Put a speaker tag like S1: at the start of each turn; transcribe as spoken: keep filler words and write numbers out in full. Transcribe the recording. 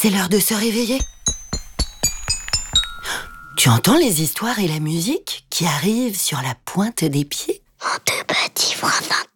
S1: c'est l'heure de se réveiller. Tu entends les histoires et la musique qui arrivent sur la pointe des pieds?
S2: On te bâtit vingt